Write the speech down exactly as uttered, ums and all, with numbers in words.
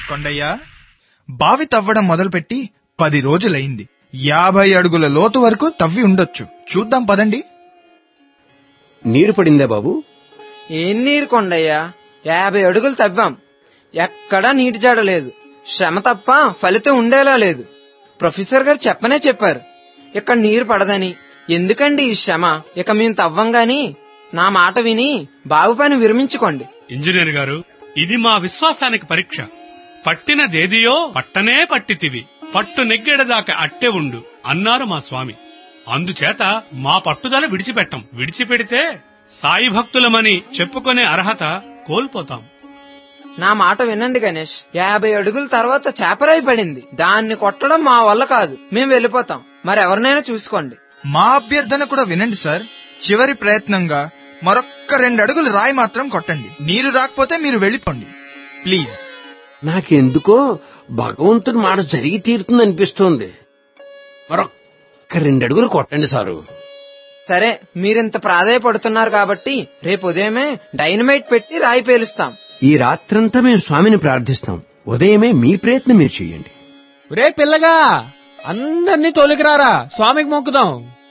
కొండయ్యా, బావి తవ్వడం మొదలుపెట్టి పది రోజులైంది. యాభై అడుగుల లోతు వరకు తవ్వి ఉండొచ్చు. చూద్దాం పదండి. నీరు పడిందా బాబు? ఏం నీరు కొండయ్యా, యాభై అడుగులు తవ్వాం, ఎక్కడా నీటి జాడలేదు. శ్రమ తప్ప ఫలితం ఉండేలా లేదు. ప్రొఫెసర్ గారు చెప్పనే చెప్పారు ఇక్కడ నీరు పడదని. ఎందుకండి ఈ శ్రమ? ఇక మేము తవ్వం గాని నా మాట విని బావి పని విరమించుకోండి. ఇంజనీర్ గారు, ఇది మా విశ్వాసానికి పరీక్ష. పట్టినదేదియో పట్టనే పట్టితివి, పట్టు నెగ్గెడదాకా అట్టే ఉండు అన్నారు మా స్వామి. అందుచేత మా పట్టుదల విడిచిపెట్టం. విడిచిపెడితే సాయి భక్తులమని చెప్పుకునే అర్హత కోల్పోతాం. నా మాట వినండి గణేష్, యాభై అడుగుల తర్వాత చేపరాయి పడింది. దాన్ని కొట్టడం మా వల్ల కాదు. మేము వెళ్ళిపోతాం. మరెవరినైనా చూసుకోండి. మా అభ్యర్థన కూడా వినండి సార్. చివరి ప్రయత్నంగా మరొక్క రెండు అడుగులు రాయి మాత్రం కొట్టండి. నీరు రాకపోతే మీరు వెళ్ళిపోండి ప్లీజ్. నాకెందుకో భగవంతుని మాట జరిగి తీరుతుంది అనిపిస్తోంది. మరొక్క రెండు అడుగులు కొట్టండి సారు. సరే, మీరింత ప్రాధాయపడుతున్నారు కాబట్టి రేపు ఉదయమే డైనమైట్ పెట్టి రాయి పేలుస్తాం. ఈ రాత్రంతా మేము స్వామిని ప్రార్థిస్తాం. ఉదయమే మీ ప్రయత్నం మీరు చెయ్యండి. రే పిల్లగా, అందర్నీ తోలికిరారా, స్వామికి మొక్కుదాం.